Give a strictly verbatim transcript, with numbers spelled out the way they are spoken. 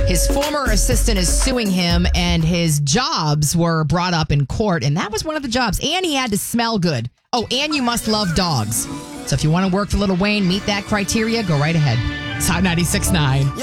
His former assistant is suing him, and his jobs were brought up in court, and that was one of the jobs. And he had to smell good. Oh, and you must love dogs. So if you want to work for Lil Wayne, meet that criteria, go right ahead. It's Hot ninety-six point nine.